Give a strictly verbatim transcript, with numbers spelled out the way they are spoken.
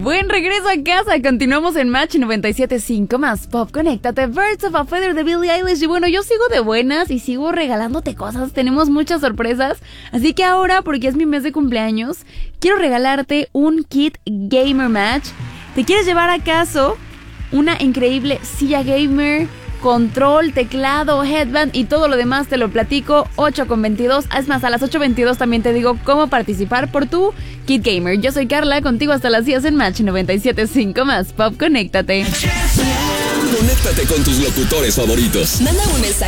Buen regreso a casa. Continuamos en Match noventa y siete punto cinco más Pop. Conéctate. Birds of a Feather de Billie Eilish. Y bueno, yo sigo de buenas y sigo regalándote cosas. Tenemos muchas sorpresas. Así que ahora, porque es mi mes de cumpleaños, quiero regalarte un kit Gamer Match. ¿Te quieres llevar a casa una increíble silla gamer, control, teclado, headband y todo lo demás? Te lo platico ocho con veintidós. Es más, a las ocho veintidós también te digo cómo participar por tu kit gamer. Yo soy Carla, contigo hasta las diez en Match noventa y siete punto cinco más Pop. Conéctate. Conéctate con tus locutores favoritos. Manda un mensaje